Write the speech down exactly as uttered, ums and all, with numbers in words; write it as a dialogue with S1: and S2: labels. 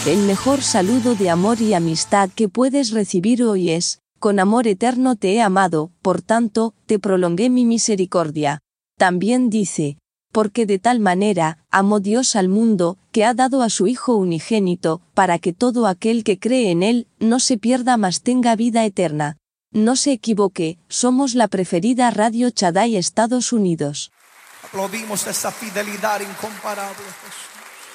S1: El mejor saludo de amor y amistad que puedes recibir hoy es: con amor eterno te he amado, por tanto, te prolongué mi misericordia. También dice: porque de tal manera amó Dios al mundo, que ha dado a su Hijo unigénito, para que todo aquel que cree en Él, no se pierda mas tenga vida eterna. No se equivoque, somos la preferida Radio Shaddai Estados Unidos.
S2: Aplaudimos esa fidelidad incomparable, Jesús.